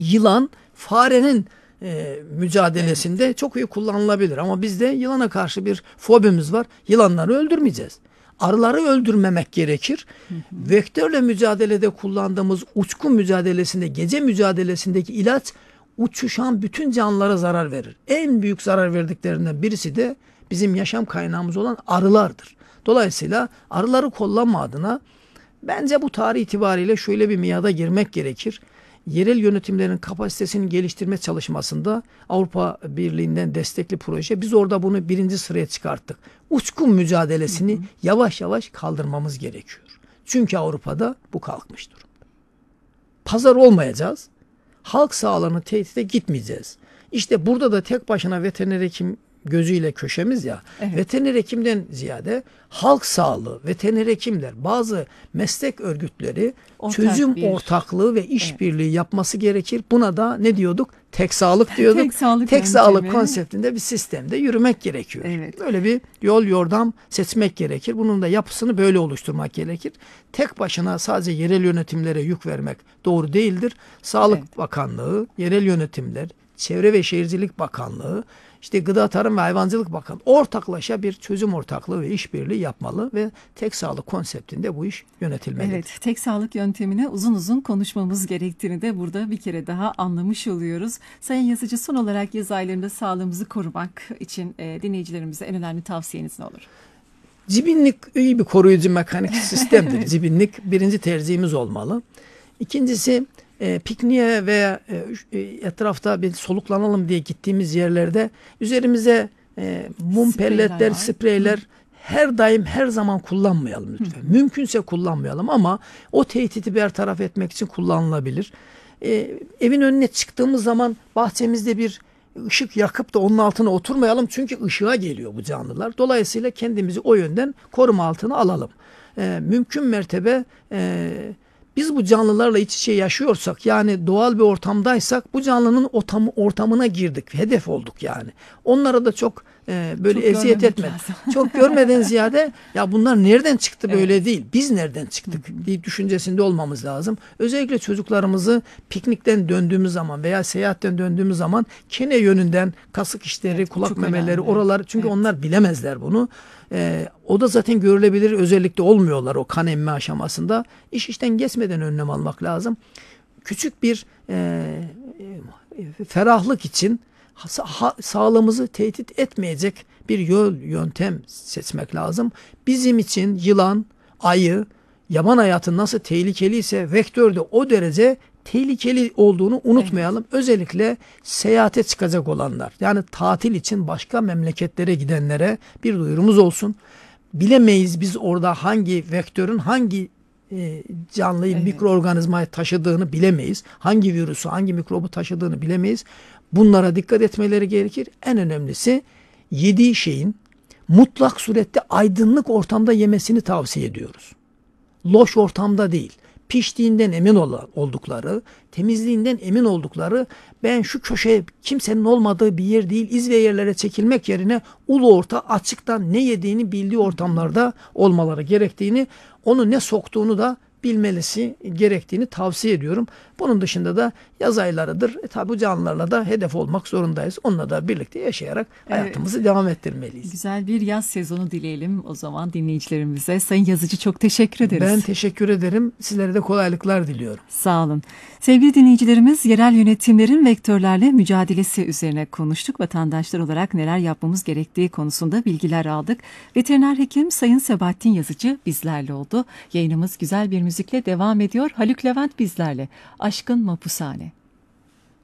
Yılan farenin mücadelesinde çok iyi kullanılabilir. Ama bizde yılana karşı bir fobimiz var. Yılanları öldürmeyeceğiz. Arıları öldürmemek gerekir. Vektörle mücadelede kullandığımız uçku mücadelesinde, gece mücadelesindeki ilaç uçuşan bütün canlılara zarar verir. En büyük zarar verdiklerinden birisi de bizim yaşam kaynağımız olan arılardır. Dolayısıyla arıları kullanma adına bence bu tarih itibariyle şöyle bir miyada girmek gerekir. Yerel yönetimlerin kapasitesini geliştirme çalışmasında Avrupa Birliği'nden destekli proje. Biz orada bunu birinci sıraya çıkarttık. Uçku mücadelesini yavaş yavaş kaldırmamız gerekiyor. Çünkü Avrupa'da bu kalkmış durumda. Pazar olmayacağız. Halk sağlığını tehdide gitmeyeceğiz. İşte burada da tek başına veteriner hekim gözüyle köşemiz ya. Evet. Veteriner hekimden ziyade halk sağlığı, veteriner hekimler, bazı meslek örgütleri çözüm ortaklığı ve işbirliği yapması gerekir. Buna da ne diyorduk? Tek sağlık diyorduk. Tek sağlık konseptinde bir sistemde yürümek gerekiyor. Evet. Böyle bir yol yordam seçmek gerekir. Bunun da yapısını böyle oluşturmak gerekir. Tek başına sadece yerel yönetimlere yük vermek doğru değildir. Sağlık Bakanlığı, yerel yönetimler, Çevre ve Şehircilik Bakanlığı, İşte Gıda, Tarım ve Hayvancılık Bakanı ortaklaşa bir çözüm ortaklığı ve işbirliği yapmalı ve tek sağlık konseptinde bu iş yönetilmelidir. Evet, tek sağlık yöntemine uzun uzun konuşmamız gerektiğini de burada bir kere daha anlamış oluyoruz. Sayın Yazıcı, son olarak yaz aylarında sağlığımızı korumak için dinleyicilerimize en önemli tavsiyeniz ne olur? Cibinlik iyi bir koruyucu mekanik sistemdir. Cibinlik birinci tercihimiz olmalı. İkincisi, pikniğe veya etrafta bir soluklanalım diye gittiğimiz yerlerde üzerimize mum pelletler, spreyler her daim her zaman kullanmayalım lütfen. Mümkünse kullanmayalım ama o tehdidi bertaraf etmek için kullanılabilir. Evin önüne çıktığımız zaman bahçemizde bir ışık yakıp da onun altına oturmayalım. Çünkü ışığa geliyor bu canlılar. Dolayısıyla kendimizi o yönden koruma altına alalım. Mümkün mertebe biz bu canlılarla iç içe yaşıyorsak, yani doğal bir ortamdaysak bu canlının ortamına girdik, hedef olduk yani. Onlara da çok böyle çok eziyet etme. Çok görmeden ziyade ya bunlar nereden çıktı böyle değil. Biz nereden çıktık diye düşüncesinde olmamız lazım. Özellikle çocuklarımızı piknikten döndüğümüz zaman veya seyahatten döndüğümüz zaman kene yönünden kasık işleri, kulak memeleri oralar, çünkü onlar bilemezler bunu. O da zaten görülebilir özellikle olmuyorlar o kan emme aşamasında. İş işten geçmeden önlem almak lazım. Küçük bir ferahlık için sağlığımızı tehdit etmeyecek bir yöntem seçmek lazım. Bizim için yılan, ayı, yaban hayatı nasıl tehlikeliyse vektör de o derece tehlikeli olduğunu unutmayalım. Evet. Özellikle seyahate çıkacak olanlar, yani tatil için başka memleketlere gidenlere bir duyurumuz olsun. Bilemeyiz biz orada hangi vektörün hangi canlıyı, mikroorganizmayı taşıdığını bilemeyiz. Hangi virüsü, hangi mikrobu taşıdığını bilemeyiz. Bunlara dikkat etmeleri gerekir. En önemlisi yediği şeyin mutlak surette aydınlık ortamda yemesini tavsiye ediyoruz. Loş ortamda değil. Piştiğinden emin oldukları, temizliğinden emin oldukları, ben şu köşeye kimsenin olmadığı bir yer değil, iz ve yerlere çekilmek yerine ulu orta açıktan ne yediğini bildiği ortamlarda olmaları gerektiğini, onu ne soktuğunu da bilmelisi gerektiğini tavsiye ediyorum. Bunun dışında da yaz aylarıdır. Tabi bu canlılarla da hedef olmak zorundayız. Onunla da birlikte yaşayarak hayatımızı devam ettirmeliyiz. Güzel bir yaz sezonu dileyelim o zaman dinleyicilerimize. Sayın Yazıcı, çok teşekkür ederiz. Ben teşekkür ederim. Sizlere de kolaylıklar diliyorum. Sağ olun. Sevgili dinleyicilerimiz, yerel yönetimlerin vektörlerle mücadelesi üzerine konuştuk. Vatandaşlar olarak neler yapmamız gerektiği konusunda bilgiler aldık. Veteriner hekim Sayın Sebahattin Yazıcı bizlerle oldu. Yayınımız güzel bir müzikle devam ediyor. Haluk Levent bizlerle. Aşkın Mapushane.